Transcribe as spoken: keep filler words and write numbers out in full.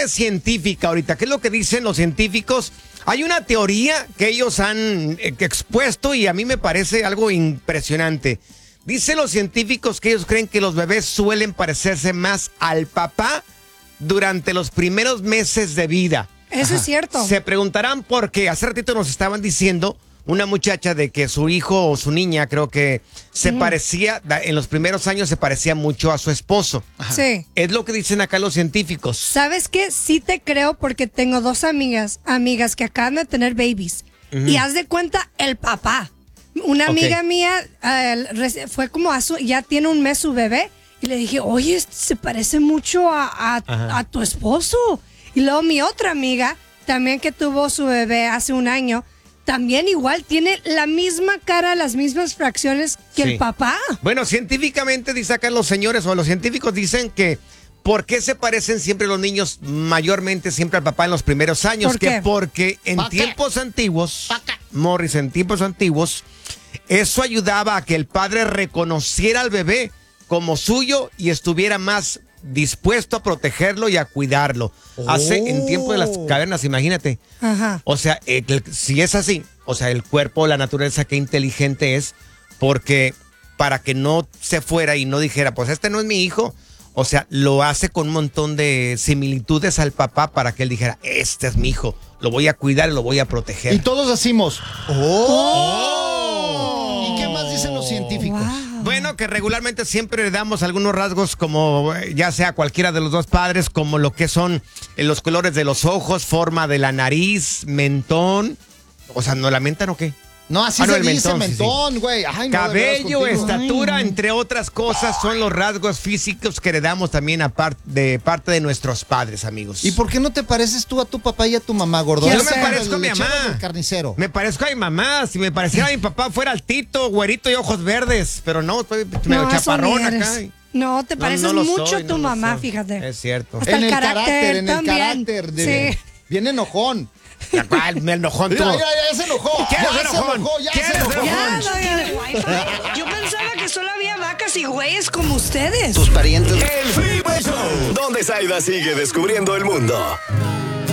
parte científica ahorita. ¿Qué es lo que dicen los científicos? Hay una teoría que ellos han eh, expuesto y a mí me parece algo impresionante. Dicen los científicos que ellos creen que los bebés suelen parecerse más al papá durante los primeros meses de vida. Eso Ajá. es cierto. Se preguntarán por qué. Hace ratito nos estaban diciendo una muchacha de que su hijo o su niña, creo que se mm. parecía, en los primeros años se parecía mucho a su esposo. Ajá. Sí. Es lo que dicen acá los científicos. ¿Sabes qué? Sí te creo porque tengo dos amigas, amigas que acaban de tener babies. Uh-huh. Y haz de cuenta, el papá. Una amiga okay. mía uh, fue como a su, ya tiene un mes su bebé. Y le dije, oye, se parece mucho a, a, a tu esposo. Y luego mi otra amiga, también que tuvo su bebé hace un año, también igual tiene la misma cara, las mismas fracciones que sí. el papá. Bueno, científicamente dicen acá los señores o los científicos dicen que ¿por qué se parecen siempre los niños mayormente siempre al papá en los primeros años? ¿Por qué? Que porque en tiempos antiguos, Morris, en tiempos antiguos, eso ayudaba a que el padre reconociera al bebé como suyo y estuviera más dispuesto a protegerlo y a cuidarlo. Oh. Hace en tiempo de las cavernas, imagínate. Ajá. O sea, el, el, si es así, o sea, el cuerpo, la naturaleza, qué inteligente es, porque para que no se fuera y no dijera, pues este no es mi hijo, o sea, lo hace con un montón de similitudes al papá para que él dijera, este es mi hijo, lo voy a cuidar y lo voy a proteger. Y todos decimos, ¡oh! ¿Y qué más dicen los científicos? Wow. Bueno, que regularmente siempre le damos algunos rasgos como ya sea cualquiera de los dos padres, como lo que son los colores de los ojos, forma de la nariz, mentón. O sea, ¿no la mentan o qué? No, así ah, no, se el dice mentón, güey. Sí, sí. No, cabello, estatura, Ay. entre otras cosas, son los rasgos físicos que heredamos también a par de parte de nuestros padres, amigos. ¿Y por qué no te pareces tú a tu papá y a tu mamá, gordo? Yo me parezco a mi mamá. Carnicero. Me parezco a mi mamá. Si me pareciera a mi papá, fuera altito, güerito y ojos verdes. Pero no, estoy medio no, chaparrón acá. No, te pareces no, no mucho soy, a tu no mamá, fíjate. Es cierto. Hasta en el, el carácter, carácter, en también. el carácter. De, sí. Viene enojón. ¿Cuál? Me enojón tú. Ya, ya, ya se enojó. ¿Quién ya es se enojón? enojó, ya ¿Quién se es enojó. Ya, no, ya. Yo pensaba que solo había vacas y güeyes como ustedes. Tus parientes. El Freeway Show, donde Saida sigue descubriendo el mundo.